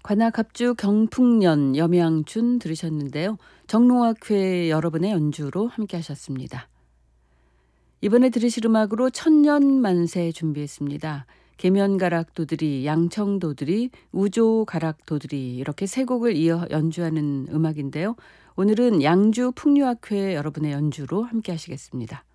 관악갑주 경풍년 염양춘 들으셨는데요. 정롱학회 여러분의 연주로 함께 하셨습니다. 이번에 들으실 음악으로 천년만세 준비했습니다. 계면가락도들이, 양청도들이, 우조가락도들이 이렇게 세 곡을 이어 연주하는 음악인데요. 오늘은 양주 풍류학회 여러분의 연주로 함께 하시겠습니다.